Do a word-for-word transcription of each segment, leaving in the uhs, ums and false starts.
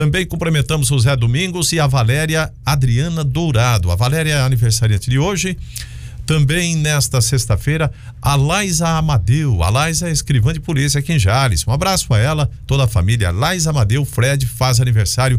Também cumprimentamos o Zé Domingos e a Valéria Adriana Dourado. A Valéria é aniversariante de hoje. Também nesta sexta-feira, a Laisa Amadeu. A Laisa é escrivã de polícia aqui em Jales. Um abraço a ela, toda a família. Laisa Amadeu, Fred, faz aniversário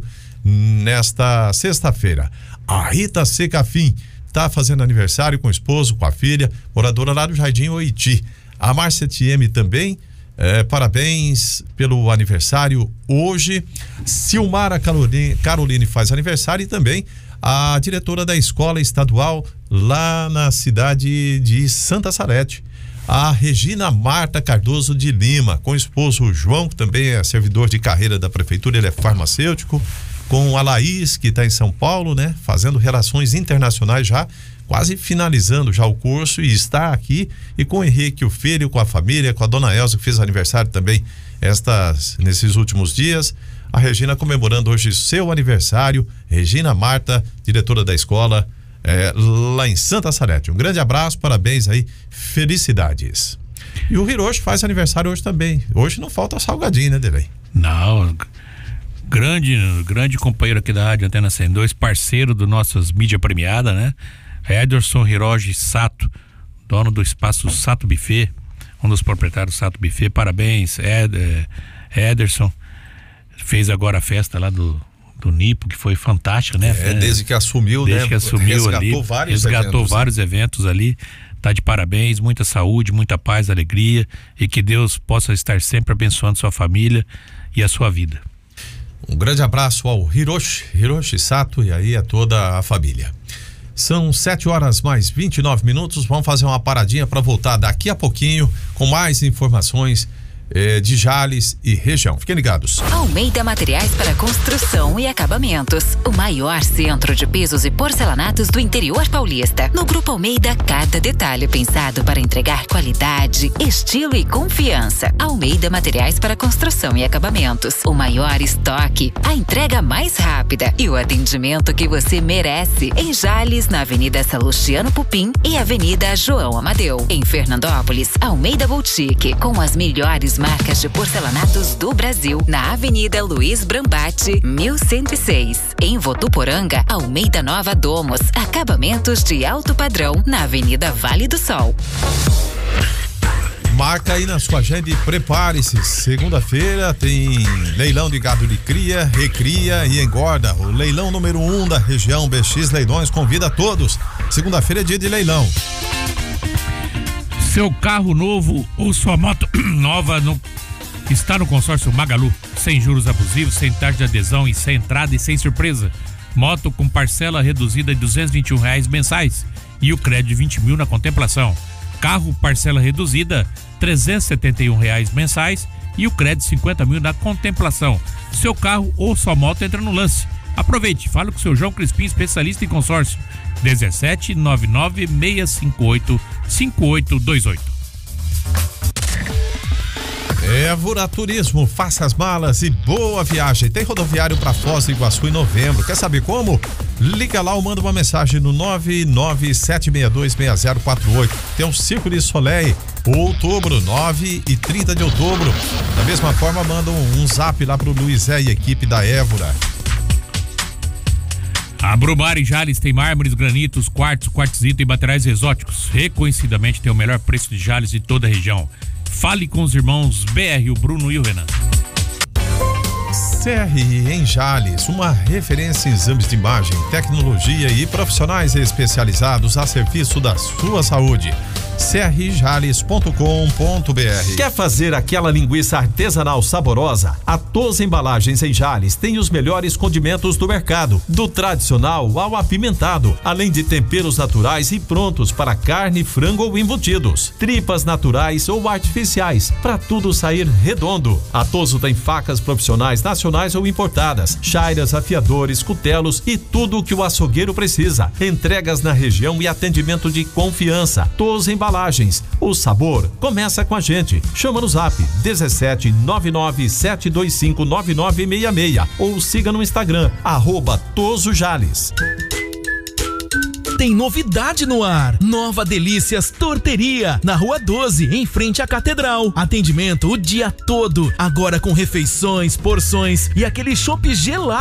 nesta sexta-feira. A Rita Secafim está fazendo aniversário com o esposo, com a filha, moradora lá do Jardim Oiti. A Márcia Tieme também. É, parabéns pelo aniversário hoje. Silmara Caroline, Caroline faz aniversário e também a diretora da escola estadual lá na cidade de Santa Salete, a Regina Marta Cardoso de Lima, com o esposo João, que também é servidor de carreira da prefeitura, ele é farmacêutico, com a Laís, que está em São Paulo, né, fazendo relações internacionais já, quase finalizando já o curso e está aqui, e com o Henrique, o filho, com a família, com a dona Elza, que fez aniversário também estas, nesses últimos dias. A Regina comemorando hoje seu aniversário. Regina Marta, diretora da escola é, lá em Santa Salete. Um grande abraço, parabéns aí, felicidades. E o Hiroshi faz aniversário hoje também. Hoje não falta salgadinho, né, Delei? Não, grande, grande companheiro aqui da Rádio Antena cento e dois, parceiro do nossas mídia premiada, né? Ederson Hiroshi Sato, dono do espaço Sato Buffet, um dos proprietários do Sato Buffet. Parabéns, Ed, Ederson. Fez agora a festa lá do, do Nipo, que foi fantástica, né? É, desde que assumiu, desde né? que assumiu resgatou ali, vários resgatou eventos, vários né? eventos ali. Tá de parabéns, muita saúde, muita paz, alegria, e que Deus possa estar sempre abençoando sua família e a sua vida. Um grande abraço ao Hiroshi, Hiroshi Sato, e aí a toda a família. São sete horas mais vinte e nove minutos. Vamos fazer uma paradinha para voltar daqui a pouquinho com mais informações eh, de Jales e região. Fiquem ligados. Almeida Materiais para Construção e Acabamentos, o maior centro de pisos e porcelanatos do interior paulista. No Grupo Almeida, cada detalhe pensado para entregar qualidade, estilo e confiança. Almeida Materiais para Construção e Acabamentos, o maior estoque, a entrega mais rápida e o atendimento que você merece. Em Jales, na Avenida Salustiano Pupim e Avenida João Amadeu. Em Fernandópolis, Almeida Boutique, com as melhores marcas de porcelanatos do Brasil, na Avenida Luiz Brambati, mil cento e seis. Em Votuporanga, Almeida Nova Domos, acabamentos de alto padrão, na Avenida Vale do Sol. Marca aí na sua agenda e prepare-se. Segunda-feira tem leilão de gado de cria, recria e engorda. O leilão número um da região. B X Leilões convida a todos. Segunda-feira é dia de leilão. Seu carro novo ou sua moto nova no, está no consórcio Magalu. Sem juros abusivos, sem taxa de adesão e sem entrada e sem surpresa. Moto com parcela reduzida de duzentos e vinte e um reais mensais e o crédito de vinte mil na contemplação. Carro parcela reduzida, trezentos e setenta e um reais mensais e o crédito de cinquenta mil na contemplação. Seu carro ou sua moto entra no lance. Aproveite, fale com o seu João Crispim, especialista em consórcio. dezessete nove nove seis cinco oito cinco oito dois oito. Évora Turismo, faça as malas e boa viagem. Tem rodoviário para Foz do Iguaçu em novembro. Quer saber como? Liga lá ou manda uma mensagem no nove nove sete seis dois seis zero quatro oito. Tem um Circo de Soleil, outubro, nove e trinta de outubro. Da mesma forma, manda um, um zap lá pro Luizé e equipe da Évora. A Brumar em Jales tem mármores, granitos, quartzo, quartzito e materiais exóticos. Reconhecidamente tem o melhor preço de Jales de toda a região. Fale com os irmãos B R, o Bruno e o Renan. C R em Jales, uma referência em exames de imagem, tecnologia e profissionais especializados a serviço da sua saúde. c r jales ponto com ponto b r. Quer fazer aquela linguiça artesanal saborosa? A Toza Embalagens em Jales tem os melhores condimentos do mercado, do tradicional ao apimentado, além de temperos naturais e prontos para carne, frango ou embutidos, tripas naturais ou artificiais, para tudo sair redondo. A Tozo tem facas profissionais nacionais ou importadas, chairas, afiadores, cutelos e tudo o que o açougueiro precisa. Entregas na região e atendimento de confiança. Toza Embalagens, o sabor começa com a gente. Chama no zap dezessete nove nove sete dois cinco nove nove seis seis ou siga no Instagram arroba Tozo Jales. tem novidade no ar. Nova Delícias Torteria, na Rua doze, em frente à Catedral. Atendimento o dia todo, agora com refeições, porções e aquele chopp gelado